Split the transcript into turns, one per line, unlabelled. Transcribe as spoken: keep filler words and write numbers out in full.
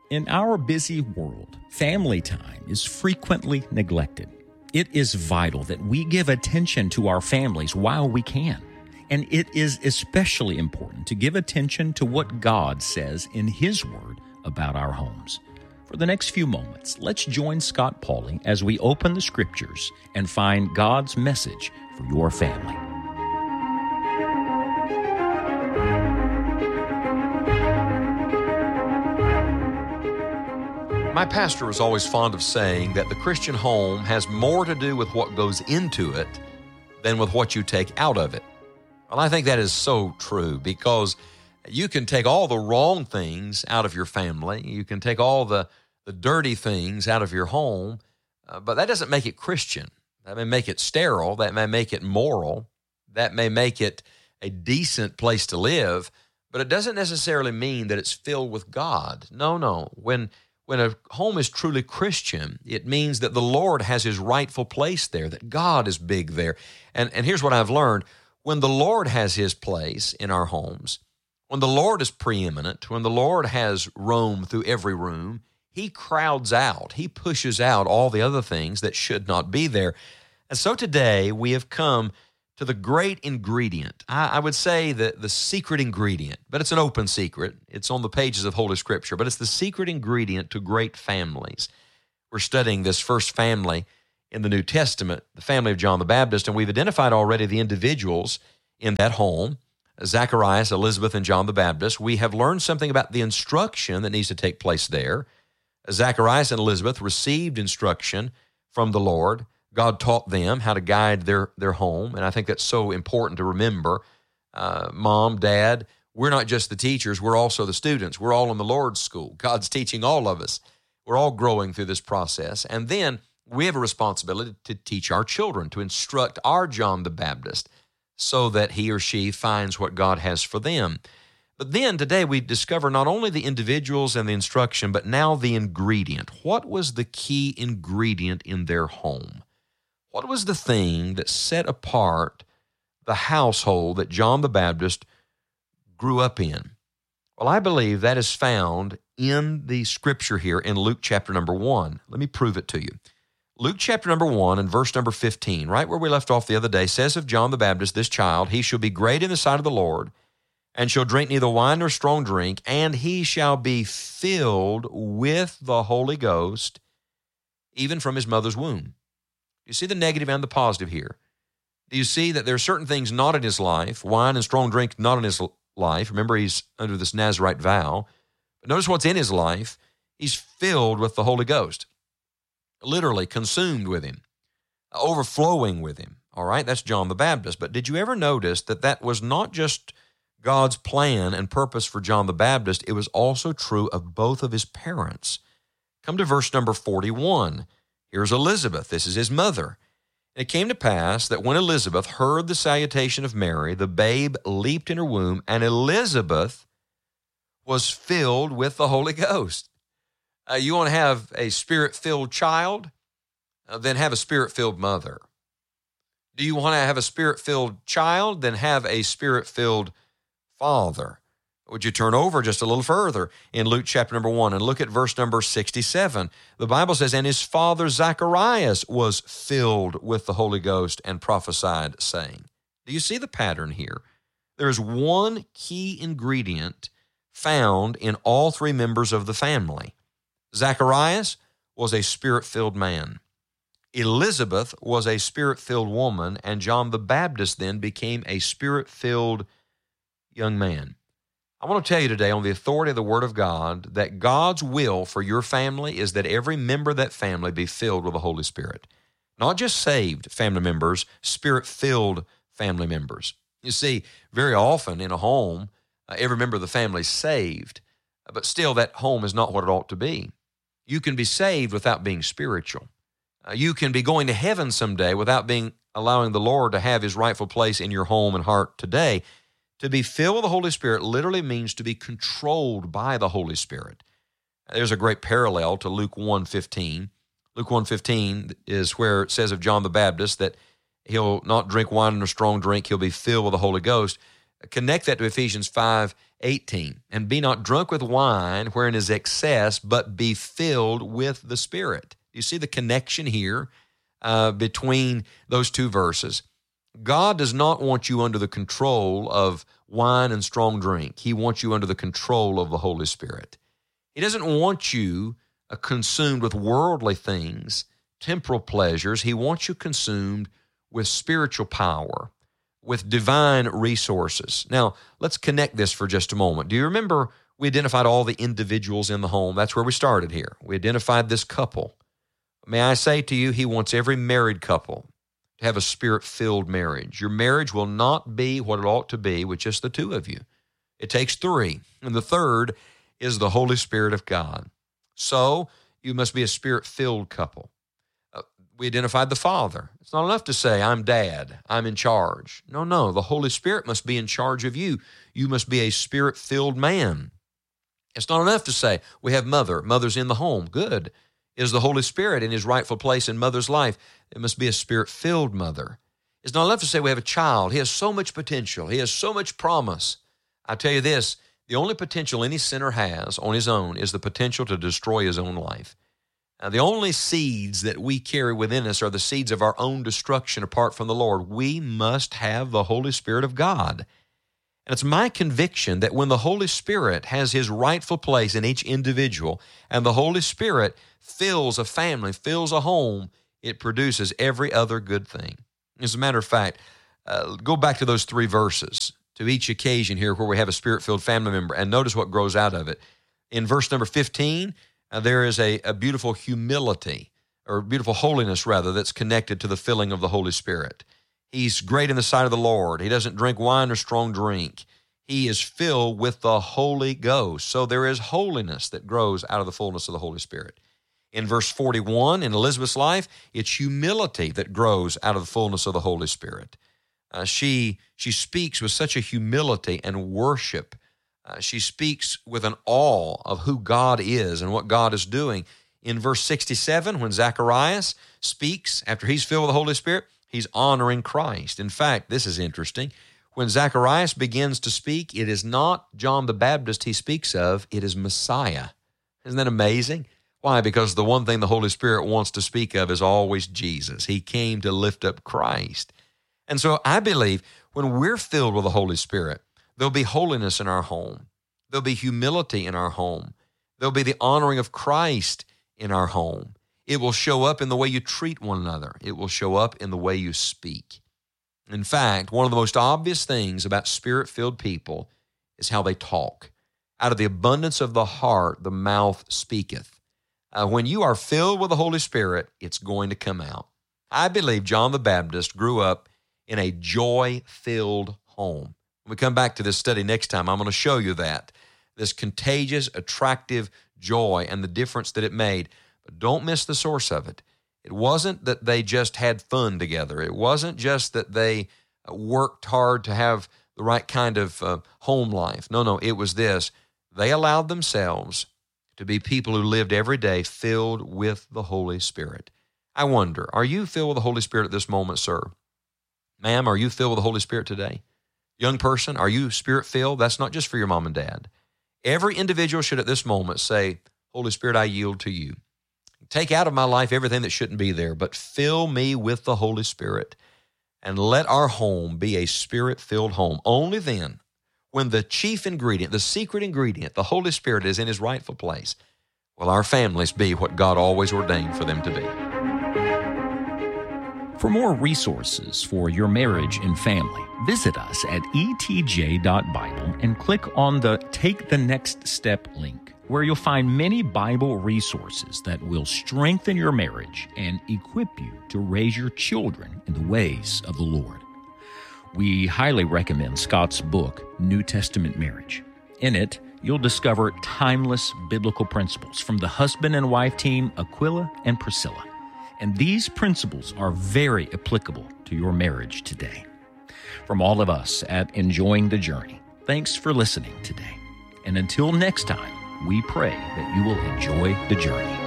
In our busy world, family time is frequently neglected. It is vital that we give attention to our families while we can. And it is especially important to give attention to what God says in His Word about our homes. For the next few moments, let's join Scott Pauley as we open the Scriptures and find God's message for your family.
My pastor is always fond of saying that the Christian home has more to do with what goes into it than with what you take out of it. Well, I think that is so true, because you can take all the wrong things out of your family. You can take all the, the dirty things out of your home, uh, but that doesn't make it Christian. That may make it sterile. That may make it moral. That may make it a decent place to live, but it doesn't necessarily mean that it's filled with God. No, no. When When a home is truly Christian, it means that the Lord has His rightful place there, that God is big there. And, and here's what I've learned. When the Lord has His place in our homes, when the Lord is preeminent, when the Lord has roam through every room, He crowds out, He pushes out all the other things that should not be there. And so today we have come to the great ingredient. I, I would say the, the secret ingredient, but it's an open secret. It's on the pages of Holy Scripture, but it's the secret ingredient to great families. We're studying this first family in the New Testament, the family of John the Baptist, and we've identified already the individuals in that home, Zacharias, Elizabeth, and John the Baptist. We have learned something about the instruction that needs to take place there. Zacharias and Elizabeth received instruction from the Lord. God taught them how to guide their, their home, and I think that's so important to remember. Uh, Mom, Dad, we're not just the teachers, we're also the students. We're all in the Lord's school. God's teaching all of us. We're all growing through this process. And then we have a responsibility to teach our children, to instruct our John the Baptist so that he or she finds what God has for them. But then today we discover not only the individuals and the instruction, but now the ingredient. What was the key ingredient in their home? What was the thing that set apart the household that John the Baptist grew up in? Well, I believe that is found in the Scripture here in Luke chapter number one. Let me prove it to you. Luke chapter number one and verse number fifteen, right where we left off the other day, says of John the Baptist, this child, he shall be great in the sight of the Lord, and shall drink neither wine nor strong drink, and he shall be filled with the Holy Ghost, even from his mother's womb. You see the negative and the positive here. Do you see that there are certain things not in his life, wine and strong drink not in his life? Remember, he's under this Nazirite vow. But notice what's in his life. He's filled with the Holy Ghost, literally consumed with him, overflowing with him. All right, that's John the Baptist. But did you ever notice that that was not just God's plan and purpose for John the Baptist? It was also true of both of his parents. Come to verse number forty-one. Here's Elizabeth. This is his mother. And it came to pass that when Elizabeth heard the salutation of Mary, the babe leaped in her womb, and Elizabeth was filled with the Holy Ghost. Uh, you want to have a Spirit-filled child? Uh, then have a Spirit-filled mother. Do you want to have a Spirit-filled child? Then have a Spirit-filled father. Would you turn over just a little further in Luke chapter number one and look at verse number sixty-seven? The Bible says, and his father Zacharias was filled with the Holy Ghost and prophesied, saying. Do you see the pattern here? There is one key ingredient found in all three members of the family. Zacharias was a Spirit-filled man. Elizabeth was a Spirit-filled woman, and John the Baptist then became a Spirit-filled young man. I want to tell you today on the authority of the Word of God that God's will for your family is that every member of that family be filled with the Holy Spirit. Not just saved family members, Spirit-filled family members. You see, very often in a home, uh, every member of the family is saved, but still that home is not what it ought to be. You can be saved without being spiritual. Uh, you can be going to heaven someday without being allowing the Lord to have His rightful place in your home and heart today. To be filled with the Holy Spirit literally means to be controlled by the Holy Spirit. There's a great parallel to Luke one fifteen. Luke one fifteen is where it says of John the Baptist that he'll not drink wine or strong drink, he'll be filled with the Holy Ghost. Connect that to Ephesians five eighteen. And be not drunk with wine, wherein is excess, but be filled with the Spirit. You see the connection here uh, between those two verses. God does not want you under the control of wine and strong drink. He wants you under the control of the Holy Spirit. He doesn't want you uh, consumed with worldly things, temporal pleasures. He wants you consumed with spiritual power, with divine resources. Now, let's connect this for just a moment. Do you remember we identified all the individuals in the home? That's where we started here. We identified this couple. May I say to you, he wants every married couple to have a spirit-filled marriage. Your marriage will not be what it ought to be with just the two of you. It takes three, and the third is the Holy Spirit of God. So you must be a spirit-filled couple. Uh, we identified the father. It's not enough to say, I'm dad, I'm in charge. No, no, the Holy Spirit must be in charge of you. You must be a spirit-filled man. It's not enough to say, we have mother, mother's in the home. Good. Is the Holy Spirit in his rightful place in mother's life? It must be a spirit-filled mother. It's not enough to say we have a child. He has so much potential. He has so much promise. I tell you this, the only potential any sinner has on his own is the potential to destroy his own life. Now, the only seeds that we carry within us are the seeds of our own destruction apart from the Lord. We must have the Holy Spirit of God. And it's my conviction that when the Holy Spirit has his rightful place in each individual and the Holy Spirit fills a family, fills a home, it produces every other good thing. As a matter of fact, uh, go back to those three verses, to each occasion here where we have a spirit-filled family member, and notice what grows out of it. In verse number fifteen, uh, there is a, a beautiful humility, or beautiful holiness, rather, that's connected to the filling of the Holy Spirit. He's great in the sight of the Lord. He doesn't drink wine or strong drink. He is filled with the Holy Ghost. So there is holiness that grows out of the fullness of the Holy Spirit. In verse forty-one, in Elizabeth's life, it's humility that grows out of the fullness of the Holy Spirit. Uh, she, she speaks with such a humility and worship. Uh, she speaks with an awe of who God is and what God is doing. In verse sixty-seven, when Zacharias speaks, after he's filled with the Holy Spirit, he's honoring Christ. In fact, this is interesting. When Zacharias begins to speak, it is not John the Baptist he speaks of, it is Messiah. Isn't that amazing? Why? Because the one thing the Holy Spirit wants to speak of is always Jesus. He came to lift up Christ. And so I believe when we're filled with the Holy Spirit, there'll be holiness in our home. There'll be humility in our home. There'll be the honoring of Christ in our home. It will show up in the way you treat one another. It will show up in the way you speak. In fact, one of the most obvious things about spirit-filled people is how they talk. Out of the abundance of the heart, the mouth speaketh. Uh, when you are filled with the Holy Spirit, it's going to come out. I believe John the Baptist grew up in a joy-filled home. When we come back to this study next time, I'm going to show you that, this contagious, attractive joy and the difference that it made. But don't miss the source of it. It wasn't that they just had fun together. It wasn't just that they worked hard to have the right kind of uh, home life. No, no, it was this. They allowed themselves to be people who lived every day filled with the Holy Spirit. I wonder, are you filled with the Holy Spirit at this moment, sir? Ma'am, are you filled with the Holy Spirit today? Young person, are you Spirit-filled? That's not just for your mom and dad. Every individual should at this moment say, Holy Spirit, I yield to you. Take out of my life everything that shouldn't be there, but fill me with the Holy Spirit and let our home be a Spirit-filled home. Only then, when the chief ingredient, the secret ingredient, the Holy Spirit is in his rightful place, will our families be what God always ordained for them to be.
For more resources for your marriage and family, visit us at e t j dot bible and click on the Take the Next Step link, where you'll find many Bible resources that will strengthen your marriage and equip you to raise your children in the ways of the Lord. We highly recommend Scott's book, New Testament Marriage. In it, you'll discover timeless biblical principles from the husband and wife team Aquila and Priscilla. And these principles are very applicable to your marriage today. From all of us at Enjoying the Journey, thanks for listening today. And until next time, we pray that you will enjoy the journey.